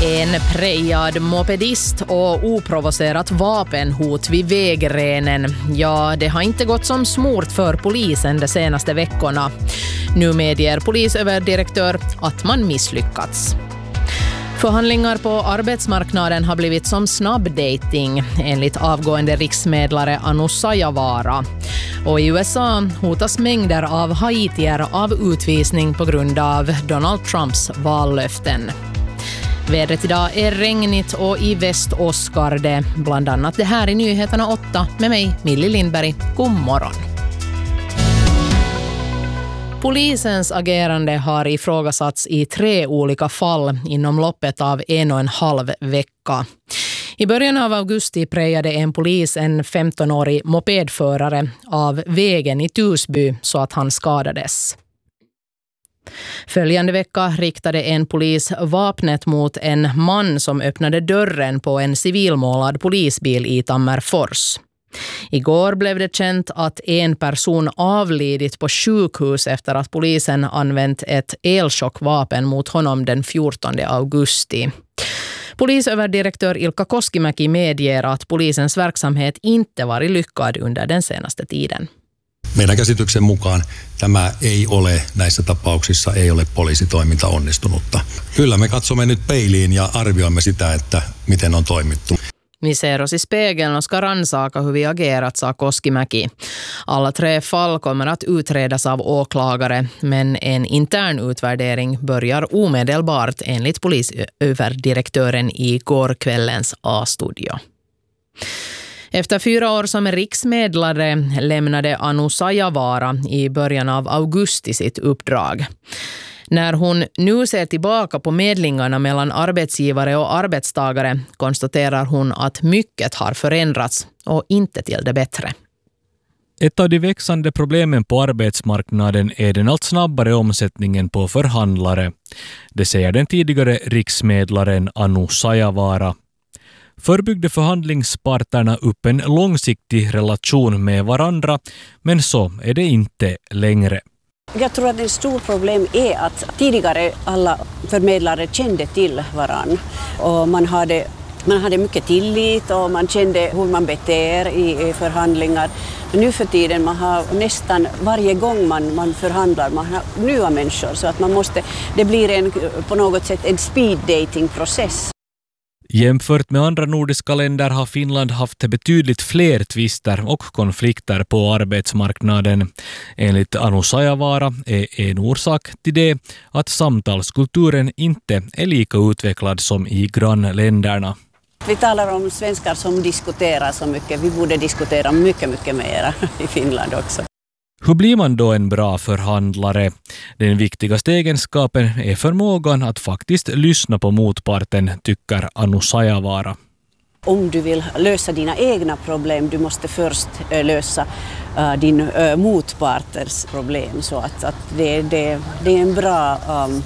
En prejad mopedist och oprovocerat vapenhot vid vägrenen. Ja, det har inte gått som smort för polisen de senaste veckorna. Nu medger polisöverdirektör att man misslyckats. Förhandlingar på arbetsmarknaden har blivit som snabbdating enligt avgående riksmedlare Anu Sayavara. Och i USA hotas mängder av haitier av utvisning på grund av Donald Trumps vallöften. Vädret idag är regnigt och i Väst-Oskar det. Bland annat det här i Nyheterna 8 med mig, Millie Lindberg. God morgon. Polisens agerande har ifrågasatts i 3 olika fall inom loppet av 1,5 vecka. I början av augusti prejade en polis en 15-årig mopedförare av vägen i Tusby så att han skadades. Följande vecka riktade en polis vapnet mot en man som öppnade dörren på en civilmålad polisbil i Tammerfors. Igår blev det känt att en person avlidit på sjukhus efter att polisen använt ett elchockvapen mot honom den 14 augusti. Polisöverdirektör Ilkka Koskimäki medger att polisens verksamhet inte varit lyckad under den senaste tiden. Meidän käsityksen mukaan tämä ei ole, näissä tapauksissa ei ole poliisitoiminta onnistunutta. Kyllä me katsomme nyt peiliin ja arvioimme sitä, että miten on toimittu. Vi ser oss i spegeln och ska rannsaka hur vi agerat, sa Koskimäki. Alla 3 fall kommer att utredas av åklagare, men en intern utvärdering börjar omedelbart enligt polisöverdirektören i gårkvällens A-studio. Efter 4 år som riksmedlare lämnade Anu Sayavara i början av augusti sitt uppdrag. När hon nu ser tillbaka på medlingarna mellan arbetsgivare och arbetstagare konstaterar hon att mycket har förändrats och inte till det bättre. Ett av de växande problemen på arbetsmarknaden är den allt snabbare omsättningen på förhandlare. Det säger den tidigare riksmedlaren Anu Sayavara. Förr byggde förhandlingsparterna upp en långsiktig relation med varandra, men så är det inte längre. Jag tror att ett stort problem är att tidigare alla förmedlare kände till varann och man hade mycket tillit och man kände hur man beter i förhandlingar. Men nu för tiden man har nästan varje gång man förhandlar man har nya människor så att det blir på något sätt en speed dating process. Jämfört med andra nordiska länder har Finland haft betydligt fler tvister och konflikter på arbetsmarknaden. Enligt Anu Sayavara är en orsak till det att samtalskulturen inte är lika utvecklad som i grannländerna. Vi talar om svenskar som diskuterar så mycket. Vi borde diskutera mycket mer i Finland också. Hur blir man då en bra förhandlare? Den viktigaste egenskapen är förmågan att faktiskt lyssna på motparten, tycker Anu Sayavara. Om du vill lösa dina egna problem, du måste först lösa din motparters problem. Så att det är en bra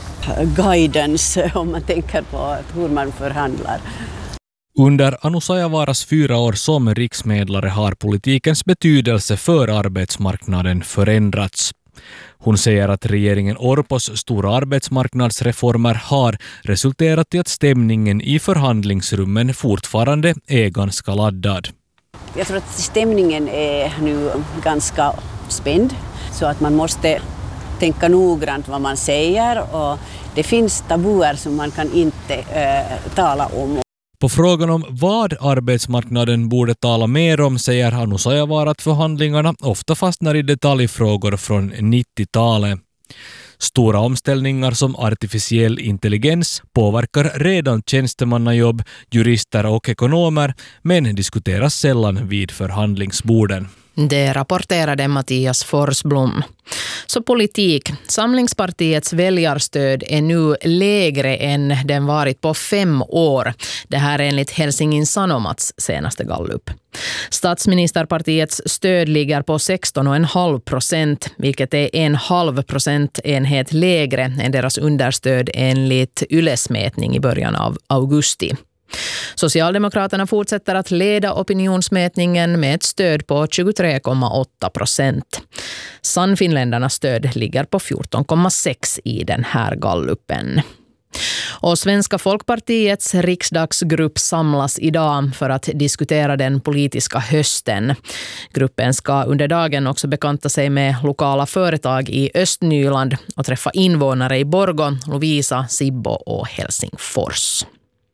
guidance om man tänker på hur man förhandlar. Under Anu Sayavaras 4 år som riksmedlare har politikens betydelse för arbetsmarknaden förändrats. Hon säger att regeringen Orpos stora arbetsmarknadsreformer har resulterat i att stämningen i förhandlingsrummen fortfarande är ganska laddad. Jag tror att stämningen är nu ganska spänd så att man måste tänka noggrant vad man säger och det finns tabuer som man kan inte tala om. På frågan om vad arbetsmarknaden borde tala mer om säger Anu Sayavara att förhandlingarna ofta fastnar i detaljfrågor från 90-talet. Stora omställningar som artificiell intelligens påverkar redan tjänstemannajobb, jurister och ekonomer men diskuteras sällan vid förhandlingsborden. Det rapporterade Mattias Forsblom. Så politik. Samlingspartiets väljarstöd är nu lägre än den varit på 5 år. Det här är enligt Helsingin Sanomats senaste gallup. Statsministerpartiets stöd ligger på 16,5%, vilket är 1,5 procentenhet lägre än deras understöd enligt Yles mätning i början av augusti. Socialdemokraterna fortsätter att leda opinionsmätningen med ett stöd på 23,8%. Sannfinländarnas stöd ligger på 14,6% i den här gallupen. Och Svenska Folkpartiets riksdagsgrupp samlas idag för att diskutera den politiska hösten. Gruppen ska under dagen också bekanta sig med lokala företag i Östnyland och träffa invånare i Borgå, Lovisa, Sibbo och Helsingfors.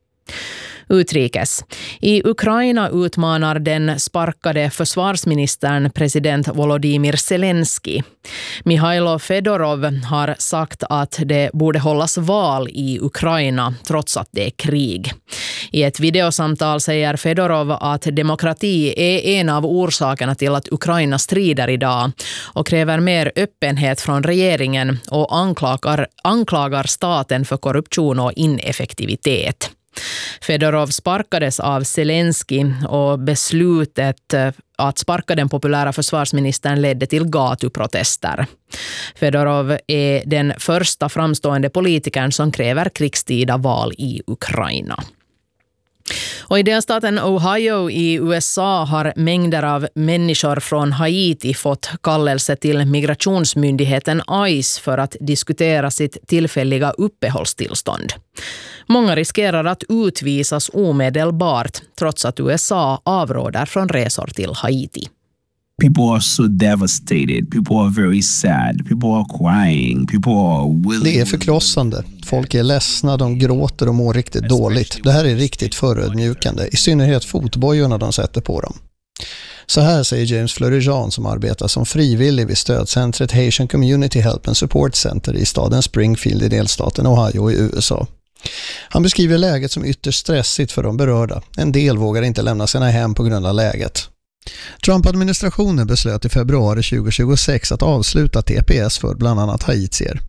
Utrikes. I Ukraina utmanar den sparkade försvarsministern president Volodymyr Zelensky. Mihailo Fedorov har sagt att det borde hållas val i Ukraina trots att det är krig. I ett videosamtal säger Fedorov att demokrati är en av orsakerna till att Ukraina strider idag och kräver mer öppenhet från regeringen och anklagar staten för korruption och ineffektivitet. Fedorov sparkades av Zelensky och beslutet att sparka den populära försvarsministern ledde till gatuprotester. Fedorov är den första framstående politikern som kräver krigstida val i Ukraina. Och i delstaten Ohio i USA har mängder av människor från Haiti fått kallelse till migrationsmyndigheten ICE för att diskutera sitt tillfälliga uppehållstillstånd. Många riskerar att utvisas omedelbart trots att USA avråder från resor till Haiti. People are so devastated. People are very sad. People are crying. People are willing. Det är förkrossande. Folk är ledsna, de gråter och mår riktigt dåligt. Det här är riktigt förödmjukande, i synnerhet fotbojorna de sätter på dem. Så här säger James Fleury-Jean som arbetar som frivillig vid stödcentret Haitian Community Help and Support Center i staden Springfield i delstaten Ohio i USA. Han beskriver läget som ytterst stressigt för de berörda. En del vågar inte lämna sina hem på grund av läget. Trump-administrationen beslöt i februari 2026 att avsluta TPS för bland annat haitier.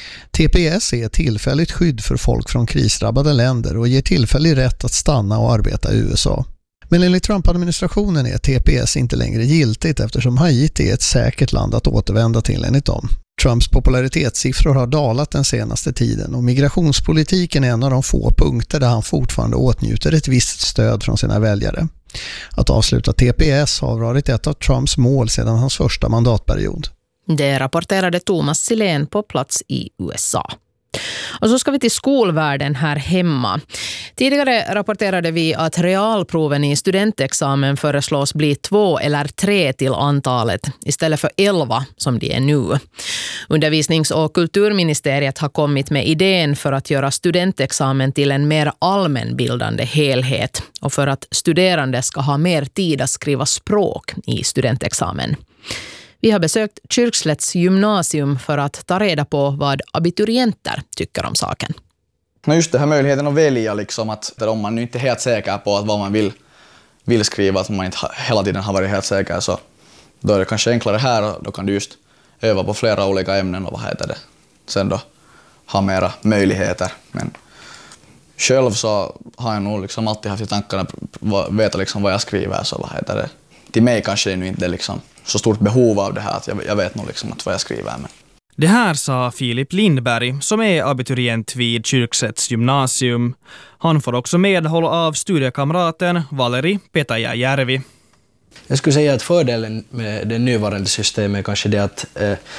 TPS är ett tillfälligt skydd för folk från krisdrabbade länder och ger tillfällig rätt att stanna och arbeta i USA. Men enligt Trump-administrationen är TPS inte längre giltigt eftersom Haiti är ett säkert land att återvända till enligt dem. Trumps popularitetssiffror har dalat den senaste tiden och migrationspolitiken är en av de få punkter där han fortfarande åtnjuter ett visst stöd från sina väljare. Att avsluta TPS har varit ett av Trumps mål sedan hans första mandatperiod. Det rapporterade Thomas Silén på plats i USA. Och så ska vi till skolvärlden här hemma. Tidigare rapporterade vi att realproven i studentexamen föreslås bli 2 eller 3 till antalet istället för 11 som det är nu. Undervisnings- och kulturministeriet har kommit med idén för att göra studentexamen till en mer allmänbildande helhet och för att studerande ska ha mer tid att skriva språk i studentexamen. Vi har besökt Kyrkslätts gymnasium för att ta reda på vad abiturienter tycker om saken. Just det här möjligheten att välja, liksom, att om man nu inte är helt säker på att vad man vill skriva, att man inte hela tiden har varit helt säker, så då är det kanske enklare här och då kan du just öva på flera olika ämnen och sen då ha mera möjligheter. Men själv så har jag nog liksom alltid haft i tankarna veta liksom vad jag skriver, så till mig kanske det nu inte liksom så stort behov av det här att jag vet nog liksom att vad jag skriver. Men. Det här sa Filip Lindberg som är abiturient vid Kyrkslätts gymnasium. Han får också medhåll av studiekamraten Valeri Petajajärvi. Jag skulle säga att fördelen med det nuvarande systemet är kanske det att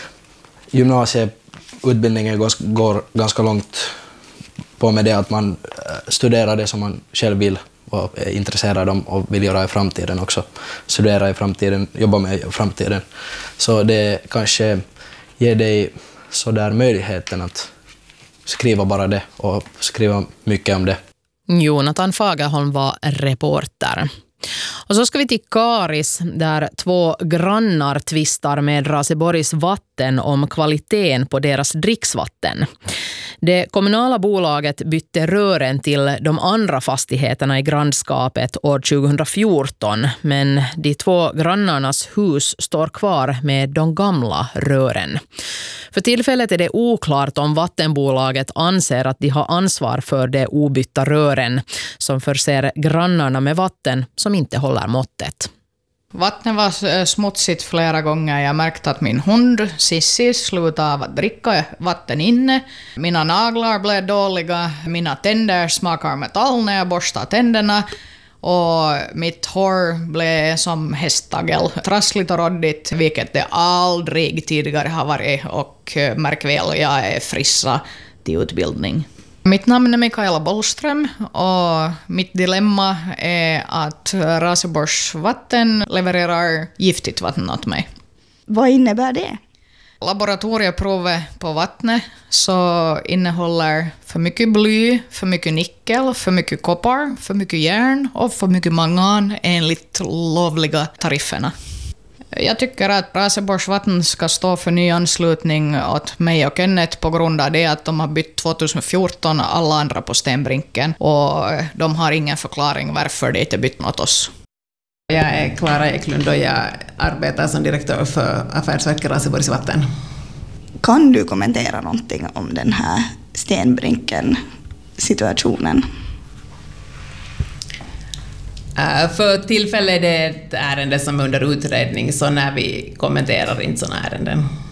gymnasieutbildningen går ganska långt på med det att man studerar det som man själv vill och är intresserad om och vill göra i framtiden också. Studera i framtiden, jobba med i framtiden. Så det kanske ger dig så där möjligheten att skriva bara det och skriva mycket om det. Jonathan Fagerholm var reporter. Och så ska vi till Karis där 2 grannar tvistar med Raseborgs vatten om kvaliteten på deras dricksvatten. Det kommunala bolaget bytte rören till de andra fastigheterna i grannskapet år 2014, men de 2 grannarnas hus står kvar med de gamla rören. För tillfället är det oklart om vattenbolaget anser att de har ansvar för de obytta rören som förser grannarna med vatten som inte håller måttet. Vattnet var smutsigt flera gånger. Jag märkte att min hund Sissi slutade av att dricka vatten inne. Mina naglar blev dåliga. Mina tänder smakar metall när jag borstar tänderna. Och mitt hår blev som hästtagel. Trassligt och råddigt, vilket det aldrig tidigare har varit. Och märk väl, jag är frissa till utbildning. Mitt namn är Mikaela Bollström och mitt dilemma är att Raseborgs vatten levererar giftigt vatten åt mig. Vad innebär det? Laboratorieprovet på vattnet så innehåller för mycket bly, för mycket nickel, för mycket koppar, för mycket järn och för mycket mangan enligt lovliga tarifferna. Jag tycker att Raseborgs vatten ska stå för ny anslutning åt mig och Kenneth på grund av det att de har bytt 2014 alla andra på Stenbrinken och de har ingen förklaring varför det inte bytt åt oss. Jag är Klara Eklund och jag arbetar som direktör för Affärsverket Raseborgs vatten. Kan du kommentera någonting om den här Stenbrinken-situationen? För tillfället är det ett ärende som är under utredning, så när vi kommenterar inte sådana ärenden.